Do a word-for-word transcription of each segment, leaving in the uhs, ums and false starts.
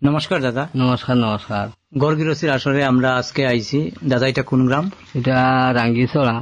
নমস্কার দাদা। নমস্কার নমস্কার। গড় গৃহস্থীর আসরে আমরা আজকে আইছি। দাদা, এটা কোন গ্রাম? এটা রাঙ্গিছড়া,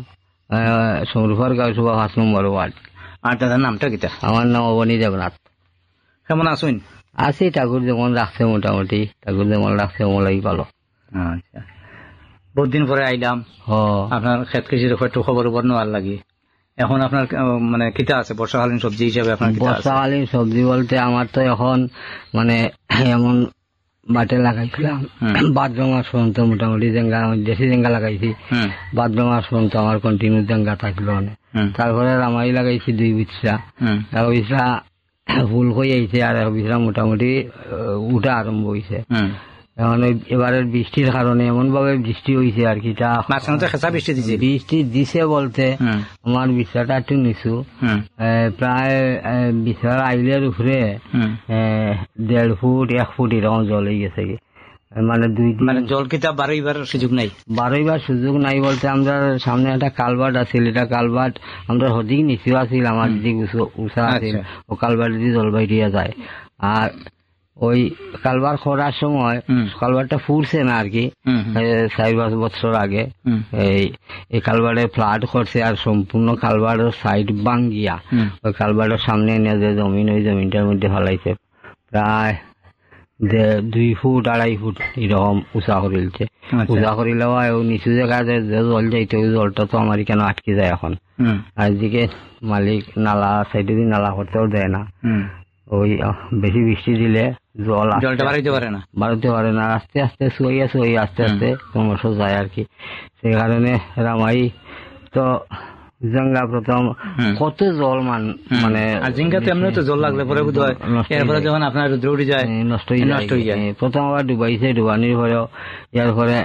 সমরুফার গাঁও, সুবা পাঁচ নম্বর ওয়ার্ড। আর দাদার নামটা কিটা? আমার নাম অবনী দেবনাথ। কেমন আছেন? আছি, ঠাকুর যেমন রাখছে মোটামুটি, ঠাকুর যেমন রাখছে ওলাই ভালো। আচ্ছা, বহুত দিন পরে আইলাম। হ, আপনার ক্ষেত কৃষির একটু খবর খবর নেওয়ার লাগে। এখন আপনার আহ, মানে কিটা আছে বর্ষাকালীন সবজি হিসাবে? আপনার কিটা আছে? বর্ষাকালীন সবজি বলতে আমার তো এখন মানে এমন বাটে লাগাইছিলাম ভাদ্র মাস পর্যন্ত, মোটামুটি জেঙ্গা দেশি জেঙ্গা লাগাইছি। হুম ভাদ্র মাস পর্যন্ত আমার কন্টিনিউ জেঙ্গা থাকলো অনেক। হুম তারপরে রামাই লাগাইছি দুই বিছরা, হুম এক বিছরা ফুল হয়ে আইছে আর এক বিছরা মোটামুটি আহ, উঠা আরম্ভ হয়েছে। হুম এখন ওই এবারের বৃষ্টির কারণে এমন ভাবে বৃষ্টি হয়েছে আর কি, তা মাঝখানে তো খেঁচা বৃষ্টি দিছে। বৃষ্টি দিছে বলতে হুম আমার বিছরাটা একটু নিচু, হুম আহ, প্রায় আহ, বিছরার আইলের উপরে হুম আহ, দেড় ফুট এক ফুট এরকম জল হয়ে গেছে কি, মানে দুই দিন মানে জল কিতা বারোইবার সুযোগ নাই। বারোইবার সুযোগ নাই বলতে আমরা সামনে একটা কালভার্ট আছিল, এটা কালভার্ট আমরা হদিক নিচু আছিল, আমার দিক উষা আছিল, আচ্ছা। ও কালভার্ট দিয়ে জল বাইরিয়া যায়। আর ওই কালভার করার সময় হুম কালভারটা ফুরছে না আর কি, হুম হুম, এ, চার পাঁচ বছর আগে হুম এই এই কালভারে ফ্লাড করছে আর সম্পূর্ণ কালভারের সাইড ভাঙ্গিয়া হুম ওই কালভারের সামনে এনে যে জমিন, ওই জমিনটার মধ্যে ফেলাইছে প্রায় দে- দুই ফুট আড়াই ফুট এরকম উঁচা করিলছে। আচ্ছা। উঁচা করিলে নিচু জায়গায় যে যে জল যাইতে ওই জলটা তো আমার কেন আটকে যায় এখন। হুম আর এদিকে মালিক নালা সাইডে দিয়ে নালা করতেও দেয় না, হুম ওই আহ, বেশি বৃষ্টি দিলে জল আস্তে জলটা বাড়াইতে পারে না। বাড়তে পারে না, আস্তে আস্তে শুয়ে শুয়ে আস্তে আস্তে ক্রমশ যায় আর কি। সেই কারণে রামাই তো জঙ্গা প্রথম হুম। কত জল মান মানে আর জিঙ্গাতে এমনি তো জল লাগলে পরে বোধ হয় নষ্ট হয়ে এরপরে যায়। যখন আপনার রোদ্র উঠে যায় নষ্ট হয়ে নষ্ট হয়ে যায়। যায়। প্রথম আবার ডুবাইছে, ডুবানির পরেও ইয়ার পরে